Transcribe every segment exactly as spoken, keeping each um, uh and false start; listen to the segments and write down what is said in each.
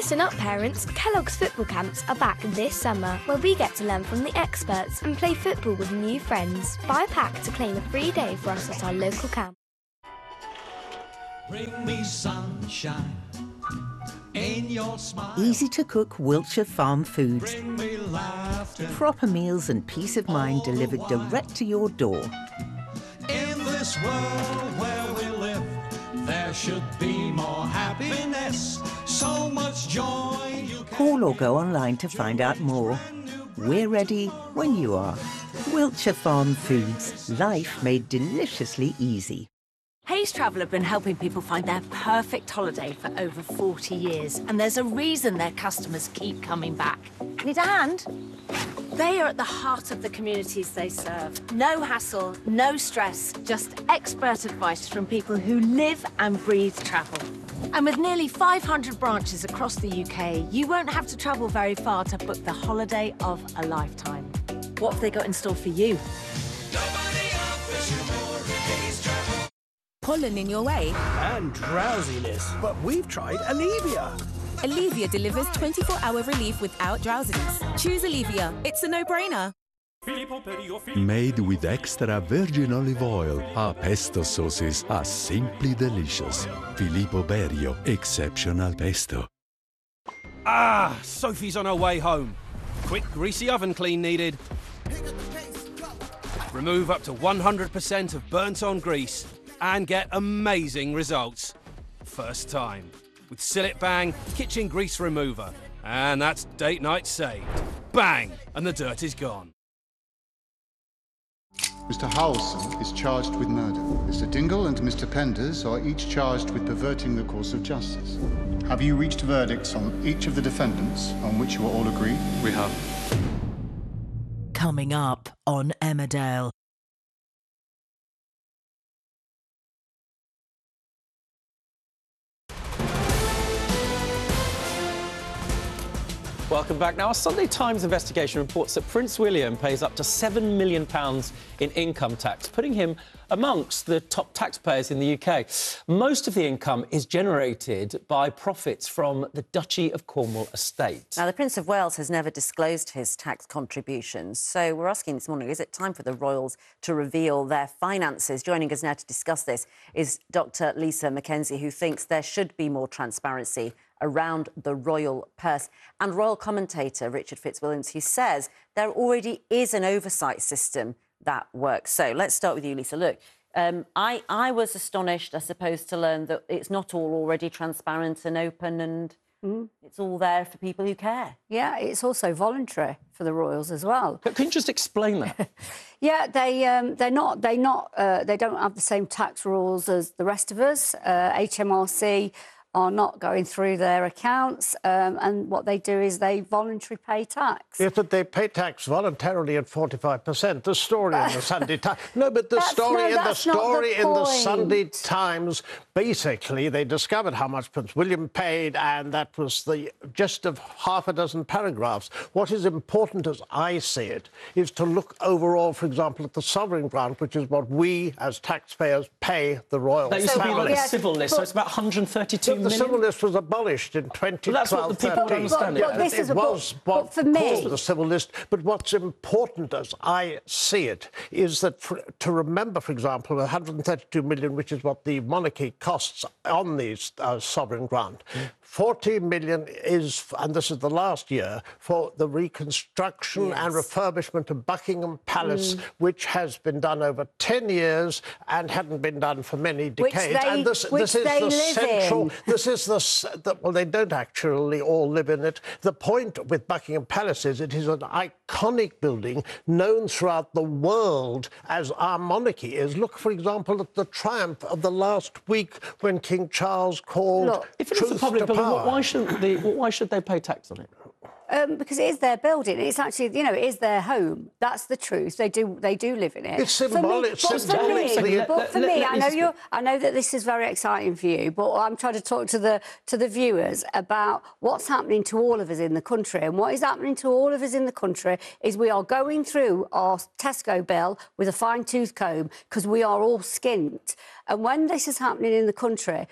Listen up, parents. Kellogg's football camps are back this summer, where we get to learn from the experts and play football with new friends. Buy a pack to claim a free day for us at our local camp. Bring me sunshine in your smile. Easy to cook Wiltshire Farm foods. Bring me laughter. Proper meals and peace of mind delivered direct to your door. In this world where we live, there should be more happiness, so much joy you can. Call or go online to find out more. We're ready when you are. Wiltshire Farm Foods. Life made deliciously easy. Hays Travel have been helping people find their perfect holiday for over forty years, and there's a reason their customers keep coming back. Need a hand? They are at the heart of the communities they serve. No hassle, no stress, just expert advice from people who live and breathe travel. And with nearly five hundred branches across the U K, you won't have to travel very far to book the holiday of a lifetime. What have they got in store for you? Nobody offers you more at Hays Travel. Pollen in your way? And drowsiness. But we've tried Alevia. Alevia delivers twenty-four hour relief without drowsiness. Choose Alevia. It's a no-brainer. Made with extra virgin olive oil, our pesto sauces are simply delicious. Filippo Berio Exceptional Pesto. Ah, Sophie's on her way home. Quick greasy oven clean needed. Remove up to one hundred percent of burnt-on grease and get amazing results. First time. With Sillet Bang Kitchen Grease Remover. And that's date night saved. Bang! And the dirt is gone. Mister Howelson is charged with murder. Mister Dingle and Mister Penders are each charged with perverting the course of justice. Have you reached verdicts on each of the defendants on which you are all agreed? We have. Coming up on Emmerdale. Welcome back. Now, a Sunday Times investigation reports that Prince William pays up to seven million pounds in income tax, putting him amongst the top taxpayers in the U K. Most of the income is generated by profits from the Duchy of Cornwall estate. Now, the Prince of Wales has never disclosed his tax contributions, so we're asking this morning, is it time for the royals to reveal their finances? Joining us now to discuss this is Doctor Lisa Mackenzie, who thinks there should be more transparency around the royal purse, and royal commentator Richard Fitzwilliams, who says there already is an oversight system that works. So let's start with you, Lisa. Look, um, I, I was astonished, I suppose, to learn that it's not all already transparent and open and mm. it's all there for people who care. Yeah, it's also voluntary for the royals as well. But can you just explain that? Yeah, they um, they're not they not uh, they don't have the same tax rules as the rest of us. Uh, H M R C are not going through their accounts, um, and what they do is they voluntarily pay tax. Yes, but they pay tax voluntarily at forty-five percent. The story in the Sunday Times... No, but the that's, story no, in the story the in the Sunday Times, basically, they discovered how much Prince William paid, and that was the gist of half a dozen paragraphs. What is important, as I see it, is to look overall, for example, at the sovereign grant, which is what we, as taxpayers, pay the royal family. That used to be like yes, a civil list, so it's about one hundred thirty-two the civil list was abolished in twenty twelve. Well, that's what the people don't understand. But, but this it is a was book, what but for me, called the civil list. But what's important, as I see it, is that for, to remember, for example, one hundred thirty-two million, which is what the monarchy costs on these uh, sovereign grant. Mm. forty million is, and this is the last year, for the reconstruction yes. and refurbishment of Buckingham Palace, mm. which has been done over ten years and hadn't been done for many decades. Which they, and this, which this is they the live central. In. This is the, the well, they don't actually all live in it. The point with Buckingham Palace is it is an iconic building known throughout the world as our monarchy is. Look, for example, at the triumph of the last week when King Charles called Look, if it is a public building, why shouldn't they? Why should they pay tax on it? Um, because it is their building. It's actually, you know, it is their home. That's the truth. They do, they do live in it. It's symbolic. But for symbolic. me, Let, but let, for let, me, let I me know speak. you. I know that this is very exciting for you, but I'm trying to talk to the to the viewers about what's happening to all of us in the country. And what is happening to all of us in the country is we are going through our Tesco bill with a fine-tooth comb because we are all skint. And when this is happening in the country,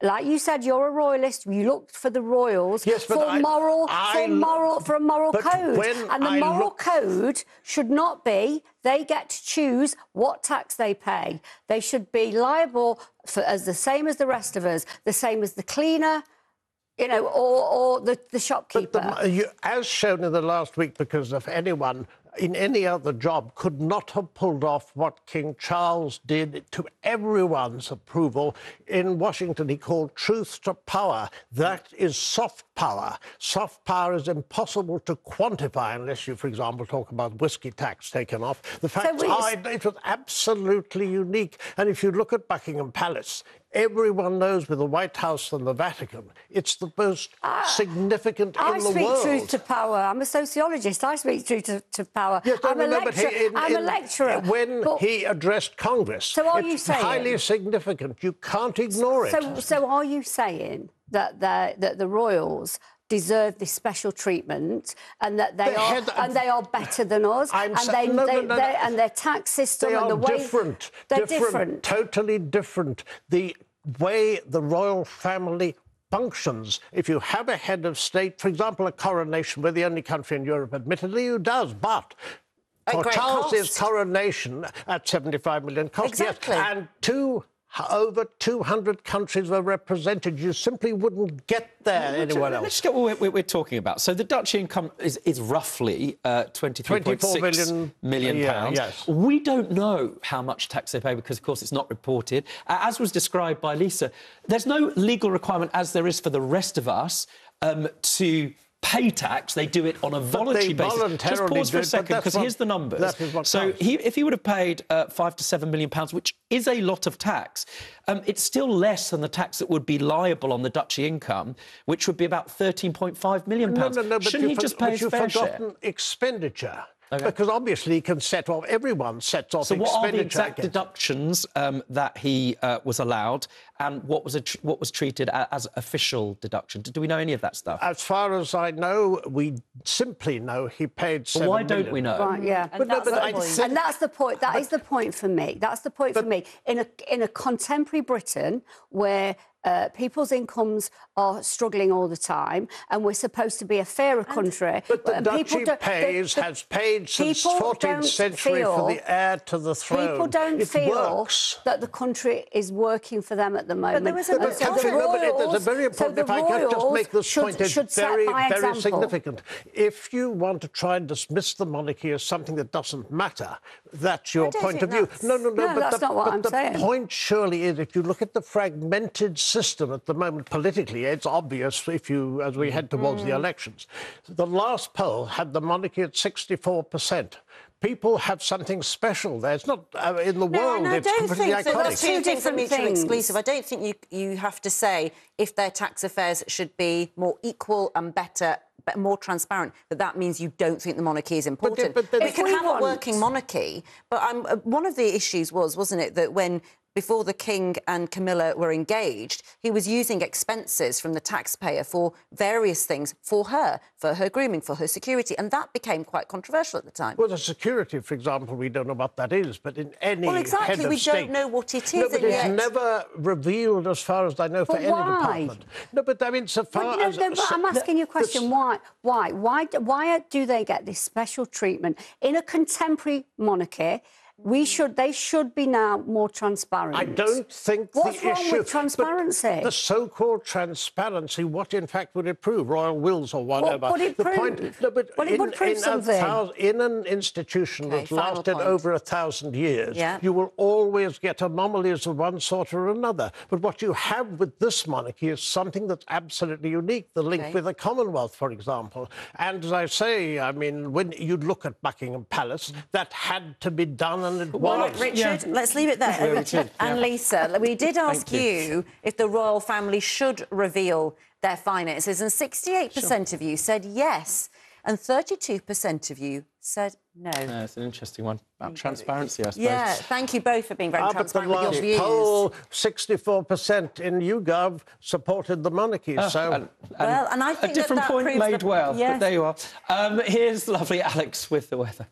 like you said, you're a royalist. You looked for the royals Yes, but for I- moral, I for lo- moral, for a moral but code. when And the I moral look- code should not be they get to choose what tax they pay. They should be liable for as the same as the rest of us, the same as the cleaner, you know, or, or the, the shopkeeper. But the, you, as shown in the last week, because of anyone in any other job could not have pulled off what King Charles did to everyone's approval in Washington. He called truth to power. That is soft power. Soft power is impossible to quantify unless you, for example, talk about whiskey tax taken off. The fact we- are, it was absolutely unique. And if you look at Buckingham Palace, everyone knows with the White House and the Vatican, it's the most significant I in the speak world. truth to power. I'm a sociologist. I speak truth to, to power. Yes, no, I'm, a no, but lecturer. he- in- I'm a in- lecturer. When But- he addressed Congress, So are it's you saying- highly significant. You can't ignore it. So, so are you saying that the, that the royals deserve this special treatment and that they The are head- and they are better than us I'm and sa- they, no, they, no, no, they no. and their tax system They and are the way different. they're different, different. Totally different. The way the royal family functions. If you have a head of state, for example, a coronation, we're the only country in Europe, admittedly, who does, but At for great Charles's cost. coronation at seventy-five million cost, Exactly. yes, and two over two hundred countries were represented. You simply wouldn't get there anywhere Let's else. just get what we're, we're talking about. So the Dutch income is, is roughly uh, twenty-three point six million million a year, pounds. yes. We don't know how much tax they pay because, of course, it's not reported. Uh, as was described by Lisa, there's no legal requirement, as there is for the rest of us, um, to pay tax. They do it on a voluntary they basis. Just voluntarily pause for do a it, but second, that's because what- here's the numbers. that is what so counts. he, if he would have paid uh, five to seven million pounds, which is a lot of tax, um, it's still less than the tax that would be liable on the Dutch income, which would be about thirteen point five million No, pounds. no, no, but Shouldn't he you've, just for- pay but his you've fair share? forgotten expenditure. Okay. Because obviously he can set off, everyone sets off So what are the expenditure. exact against- deductions um, that he uh, was allowed, and what was a tr- what was treated a- as official deduction? Do we know any of that stuff? As far as I know, we simply know he paid But seven why don't million. we know? Right, yeah. And But no, that's but the I point. said- And that's the point. That is the point for me. That's the point for me. In a in a contemporary Britain where uh, people's incomes are struggling all the time, and we're supposed to be a fairer country. But the and people duchy don't- pays, the- the- has paid since people fourteenth don't century feel- for the heir to the throne. People don't it feel works. that the country is working for them at the moment. there was a- And but so Catherine, the no, but it- royals, it's a very so important. the If I could just royals make this should, point, it's should set very, by very example. significant. If you want to try and dismiss the monarchy as something that doesn't matter, that's your don't point think of view. that's- No, no, no. No, but that's the, not what but I'm the saying. point surely is, if you look at the fragmented system at the moment politically, it's obvious if you, as we head towards Mm. the elections. The last poll had the monarchy at sixty-four percent. People have something special there. It's not uh, in the No, world. and I It's don't completely think that iconic. those two things are different mutually things. exclusive. I don't think you you have to say if their tax affairs should be more equal and better, but more transparent, that that means you don't think the monarchy is important. but- but we if can we have want- a working monarchy, but um, uh, one of the issues was, wasn't it, that when before the King and Camilla were engaged, he was using expenses from the taxpayer for various things for her, for her grooming, for her security, and that became quite controversial at the time. Well, the security, for example, we don't know what that is, but in any Well, exactly, head of we don't state- know what it No, is, but and it's yet- never revealed, as far as I know, for But any why? department. No, but I mean, so far Well, no, as... no, but I'm asking you a question. Why? Why? Why? do- Why do they get this special treatment in a contemporary monarchy? We should. They should be now more transparent. I don't think What's the wrong issue... with transparency? but the so-called transparency, what in fact would it prove? Royal wills or whatever? would it the prove? Point, no, but Well, it in, would prove in, a something. thou- in an institution Okay, that's final lasted point. over a thousand years, Yeah. you will always get anomalies of one sort or another. But what you have with this monarchy is something that's absolutely unique, the link Okay. with the Commonwealth, for example. And as I say, I mean, when you look at Buckingham Palace, that had to be done, and it Well, was. Richard, let's leave it there. Yeah, we did, And yeah. Lisa, we did ask Thank you. you if the royal family should reveal their finances, and sixty-eight percent of you said yes, and thirty-two percent of you said no. Yeah, it's an interesting one about transparency, I suppose. Yeah, thank you both for being very Ah, but the transparent with last your views. poll, sixty-four percent in YouGov supported the monarchy. Ah, so, and- Well, and I a think that different that point proves made that- well. Yes. But there you are. Um, here's lovely Alex with the weather.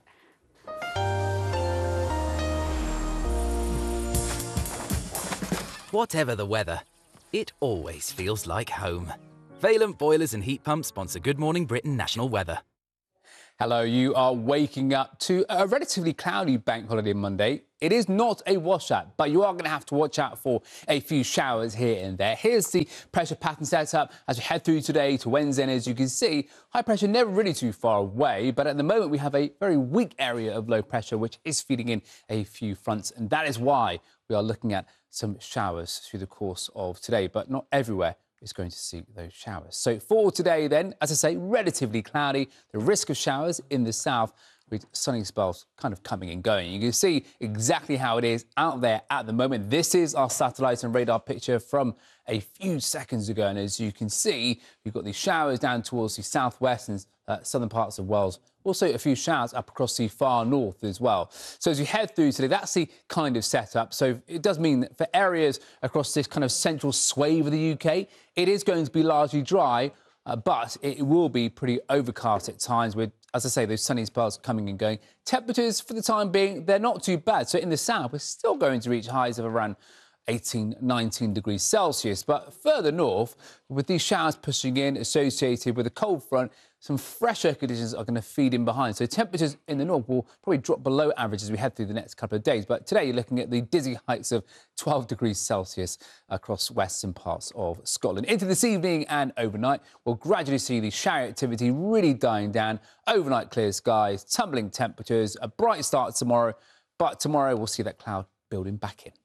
Whatever the weather, it always feels like home. Valent Boilers and Heat Pumps sponsor Good Morning Britain National Weather. Hello, you are waking up to a relatively cloudy bank holiday Monday. It is not a washout, but you are going to have to watch out for a few showers here and there. Here's the pressure pattern setup as we head through today to Wednesday. And as you can see, high pressure never really too far away, but at the moment we have a very weak area of low pressure, which is feeding in a few fronts. And that is why we are looking at some showers through the course of today, but not everywhere is going to see those showers. So for today then, as I say, relatively cloudy, the risk of showers in the south with sunny spells kind of coming and going. You can see exactly how it is out there at the moment. This is our satellite and radar picture from a few seconds ago. And as you can see, we've got these showers down towards the southwest and uh, southern parts of Wales. Also a few showers up across the far north as well. So as you head through today, that's the kind of setup. So it does mean that for areas across this kind of central swathe of the U K, it is going to be largely dry, uh, but it will be pretty overcast at times with, as I say, those sunny spells coming and going. Temperatures for the time being, they're not too bad. So in the south, we're still going to reach highs of around eighteen, nineteen degrees Celsius. But further north, with these showers pushing in associated with a cold front, some fresher conditions are going to feed in behind. So temperatures in the north will probably drop below average as we head through the next couple of days. But today you're looking at the dizzy heights of twelve degrees Celsius across western parts of Scotland. Into this evening and overnight, we'll gradually see the shower activity really dying down. Overnight clear skies, tumbling temperatures, a bright start tomorrow. But tomorrow we'll see that cloud building back in.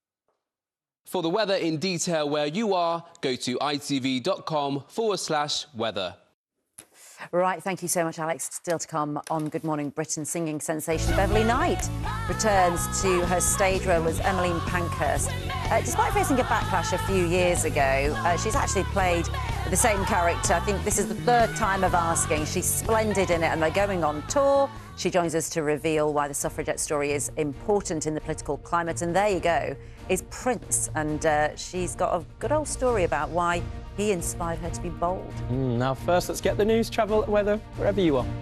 For the weather in detail where you are, go to itv.com forward slash weather. Right, thank you so much, Alex. Still to come on Good Morning Britain, singing sensation Beverley Knight returns to her stage role as Emmeline Pankhurst. Uh, despite facing a backlash a few years ago, uh, she's actually played the same character. I think this is the third time of asking. She's splendid in it, and they're going on tour. She joins us to reveal why the suffragette story is important in the political climate. And there you go, is Prince. And uh, she's got a good old story about why he inspired her to be bold. Mm, now first, let's get the news, travel, weather, wherever you are.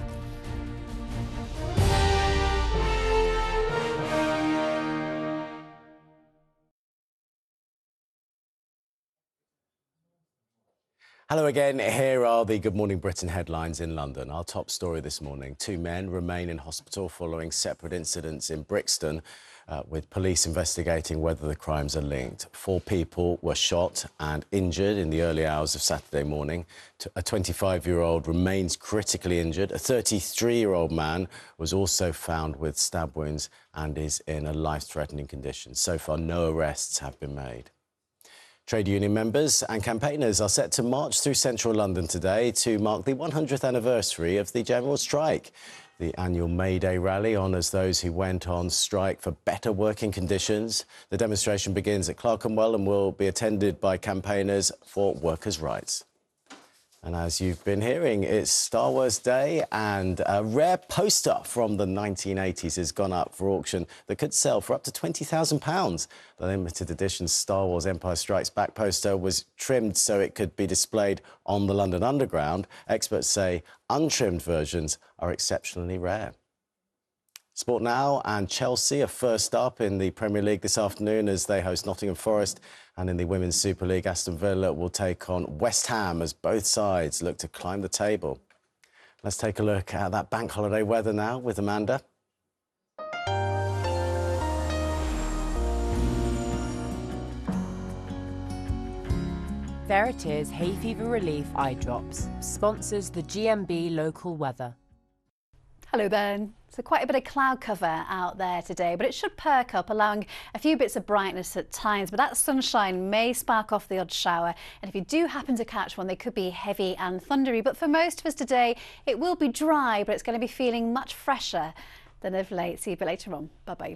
Hello again. Here are the Good Morning Britain headlines in London. Our top story this morning. Two men remain in hospital following separate incidents in Brixton, uh, with police investigating whether the crimes are linked. Four people were shot and injured in the early hours of Saturday morning. A twenty-five-year-old remains critically injured. A thirty-three-year-old man was also found with stab wounds and is in a life-threatening condition. So far, no arrests have been made. Trade union members and campaigners are set to march through central London today to mark the one hundredth anniversary of the general strike. The annual May Day rally honours those who went on strike for better working conditions. The demonstration begins at Clerkenwell and will be attended by campaigners for workers' rights. And as you've been hearing, it's Star Wars Day, and a rare poster from the nineteen eighties has gone up for auction that could sell for up to twenty thousand pounds. The limited edition Star Wars Empire Strikes Back poster was trimmed so it could be displayed on the London Underground. Experts say untrimmed versions are exceptionally rare. Sport now, and Chelsea are first up in the Premier League this afternoon as they host Nottingham Forest, and in the Women's Super League, Aston Villa will take on West Ham as both sides look to climb the table. Let's take a look at that bank holiday weather now with Amanda. There it is, hay fever relief eye drops, sponsors the G M B local weather. Hello there. So quite a bit of cloud cover out there today, but it should perk up, allowing a few bits of brightness at times. But that sunshine may spark off the odd shower. And if you do happen to catch one, they could be heavy and thundery. But for most of us today, it will be dry, but it's going to be feeling much fresher than of late. See you a bit later on. Bye-bye.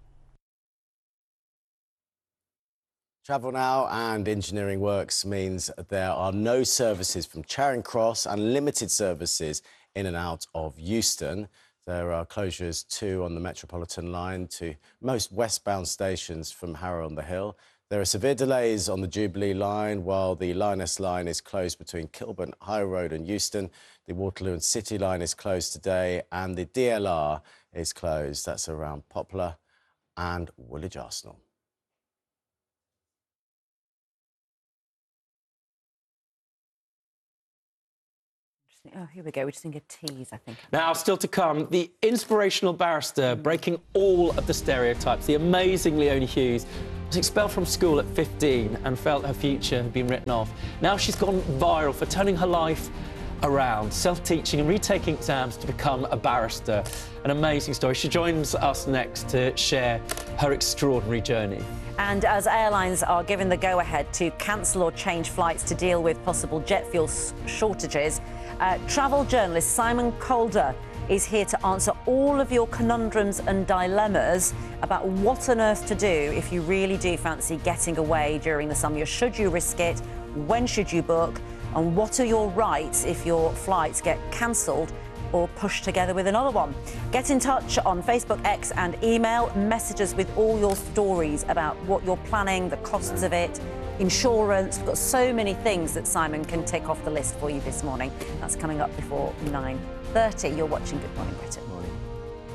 Travel now, and engineering works means there are no services from Charing Cross and limited services in and out of Euston. There are closures too on the Metropolitan line to most westbound stations from Harrow on the Hill. There are severe delays on the Jubilee line, while the Lioness line is closed between Kilburn High Road and Euston. The Waterloo and City line is closed today, and the D L R is closed. That's around Poplar and Woolwich Arsenal. Oh, here we go. We're just doing a tease, I think. Now, still to come, the inspirational barrister breaking all of the stereotypes. The amazing Leonie Hughes was expelled from school at fifteen and felt her future had been written off. Now she's gone viral for turning her life around, self-teaching and retaking exams to become a barrister. An amazing story. She joins us next to share her extraordinary journey. And as airlines are given the go-ahead to cancel or change flights to deal with possible jet fuel shortages, uh, travel journalist Simon Calder is here to answer all of your conundrums and dilemmas about what on earth to do if you really do fancy getting away during the summer. Should you risk it? When should you book? And what are your rights if your flights get cancelled or pushed together with another one? Get in touch on Facebook, X and email. Messages with all your stories about what you're planning, the costs of it, insurance. We've got so many things that Simon can tick off the list for you this morning. That's coming up before nine thirty. You're watching Good Morning Britain. Morning.